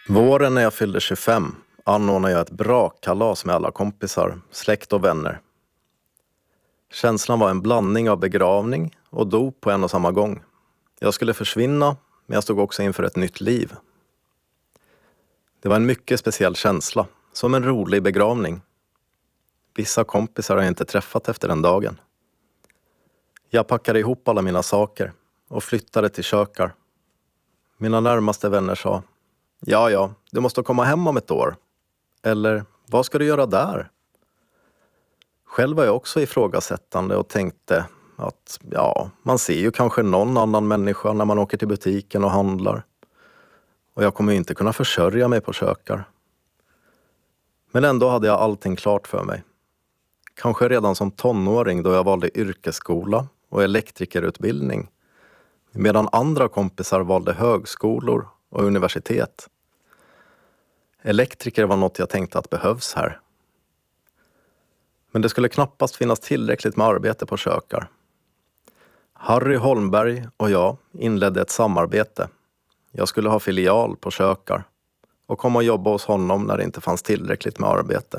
Våren när jag fyllde 25 anordnade jag ett brakkalas med alla kompisar, släkt och vänner. Känslan var en blandning av begravning och dop på en och samma gång. Jag skulle försvinna, men jag stod också inför ett nytt liv. Det var en mycket speciell känsla, som en rolig begravning. Vissa kompisar har jag inte träffat efter den dagen. Jag packade ihop alla mina saker och flyttade till Kökar. Mina närmaste vänner sa: Ja, du måste komma hem om ett år. Eller, vad ska du göra där? Själv var jag också ifrågasättande och tänkte att man ser ju kanske någon annan människa när man åker till butiken och handlar. Och jag kommer ju inte kunna försörja mig på Kökar. Men ändå hade jag allting klart för mig. Kanske redan som tonåring då jag valde yrkesskola och elektrikerutbildning. Medan andra kompisar valde högskolor och universitet. Elektriker var något jag tänkte att behövs här. Men det skulle knappast finnas tillräckligt med arbete på Kökar. Harry Holmberg och jag inledde ett samarbete. Jag skulle ha filial på Kökar och komma och jobba hos honom när det inte fanns tillräckligt med arbete.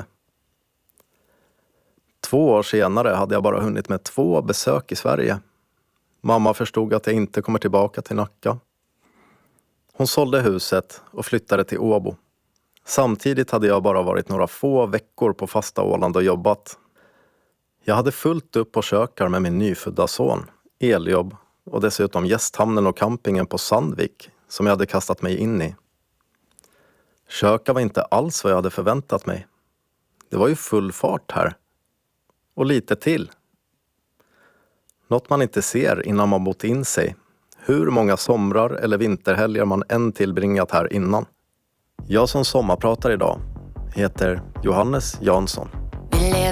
2 år senare hade jag bara hunnit med 2 besök i Sverige. Mamma förstod att jag inte kommer tillbaka till Nacka. Hon sålde huset och flyttade till Åbo. Samtidigt hade jag bara varit några få veckor på fasta Åland och jobbat. Jag hade fullt upp på Kökar med min nyfödda son, eljobb och dessutom gästhamnen och campingen på Sandvik som jag hade kastat mig in i. Kökar var inte alls vad jag hade förväntat mig. Det var ju full fart här. Och lite till. Något man inte ser innan man bott in sig. Hur många somrar eller vinterhelger man än tillbringat här innan. Jag som sommarpratar idag heter Johannes Jansson.